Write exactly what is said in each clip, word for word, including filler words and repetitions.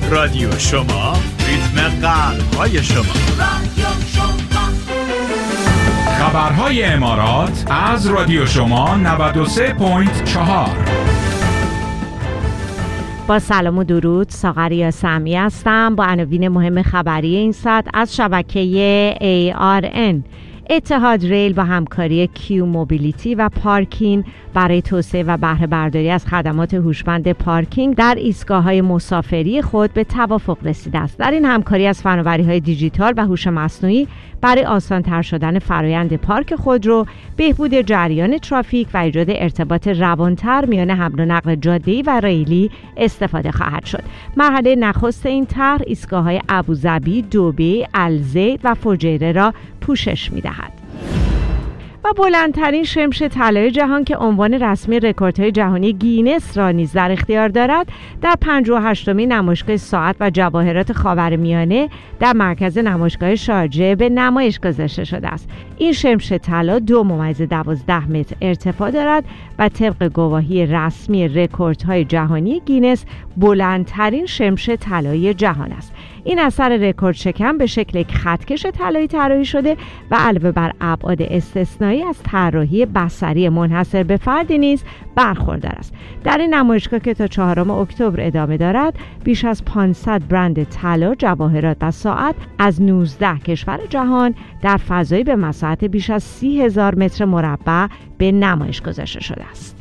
رادیو شما، ریتم قلب‌های شما. خبرهای امارات از رادیو شما نود و سه ممیز چهار. با سلام و درود، ساغر یاسمی هستم با عناوین مهم خبری این ساعت از شبکه ای آر ان. اتحاد ریل با همکاری کیو موبیلیتی و پارکین برای توسعه و بهره برداری از خدمات هوشمند پارکینگ در ایستگاه‌های مسافری خود به توافق رسیده است. در این همکاری از فناوری‌های دیجیتال و هوش مصنوعی برای آسان‌تر شدن فرایند پارک خودرو، بهبود جریان ترافیک و ایجاد ارتباط روان‌تر میان حمل و نقل جاده‌ای و ریلی استفاده خواهد شد. مرحله نخست این طرح ایستگاه‌های ابوظبی، دبی، الزید و فجیره را پوشش می‌دهد. و بلندترین شمش طلای جهان که عنوان رسمی رکوردهای جهانی گینس را نیز در اختیار دارد، در پنجاه و هشتمین نمایشگاه ساعت و جواهرات خاورمیانه در مرکز نمایشگاه شارجه به نمایش گذاشته شده است. این شمش طلا دو ممیز دوازده متر ارتفاع دارد و طبق گواهی رسمی رکوردهای جهانی گینس بلندترین شمش طلایی جهان است. این اثر رکورد شکن به شکل یک خطکش طلایی طراحی شده و علاوه بر ابعاد استثنایی از طراحی بصری منحصر به فردی نیز برخوردار است. در این نمایشگاه که تا چهارم اکتبر ادامه دارد، بیش از پانصد برند طلا، جواهرات و ساعت از نوزده کشور جهان در فضایی به مساحت بیش از سی هزار متر مربع به نمایش گذاشته شده است.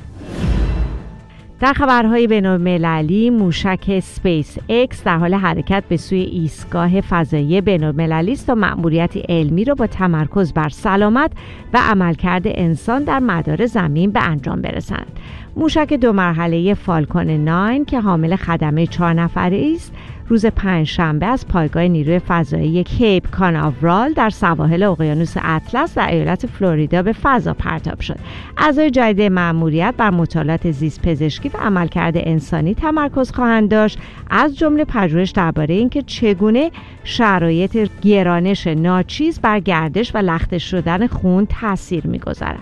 در خبرهای بین‌المللی، موشک اسپیس ایکس در حال حرکت به سوی ایستگاه فضایی بین‌المللی است تا مأموریتی علمی را با تمرکز بر سلامت و عملکرد انسان در مدار زمین به انجام برساند. موشک دو مرحله فالکون نه که حامل خدمه چهار نفره است، روز پنجشنبه از پایگاه نیروی فضایی کیپ کاناورال در سواحل اقیانوس اطلس در ایالت فلوریدا به فضا پرتاب شد. اعضای جدید مأموریت بر مطالعات زیست پزشکی و عملکرد انسانی تمرکز خواهند داشت، از جمله پژوهش درباره اینکه چگونه شرایط گرانش ناچیز بر گردش و لخته شدن خون تاثیر می‌گذارد.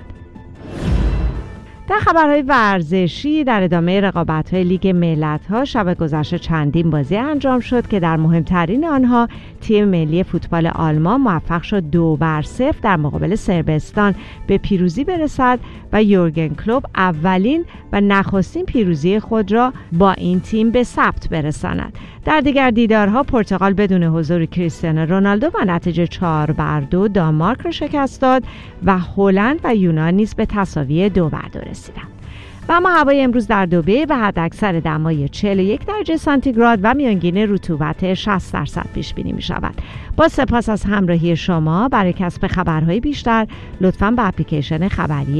در خبرهای ورزشی، در ادامه رقابت‌های لیگ ملت‌ها شب گذشته چندین بازی انجام شد که در مهمترین آنها تیم ملی فوتبال آلمان موفق شد دو بر صفر در مقابل صربستان به پیروزی برسد و یورگن کلوپ اولین و نخستین پیروزی خود را با این تیم به ثبت برساند. در دیگر دیدارها پرتغال بدون حضور کریستیانو رونالدو و نتیجه چهار بر دو دانمارک را شکست داد و هلند و یونان نیز به تساوی دو بر دو رسیدند. و اما هوای امروز در دبی به حداکثر دمای چهل و یک درجه سانتیگراد و میانگین رطوبت شصت درصد پیش بینی می شود. با سپاس از همراهی شما. برای کسب خبرهای بیشتر لطفاً به اپلیکیشن خبری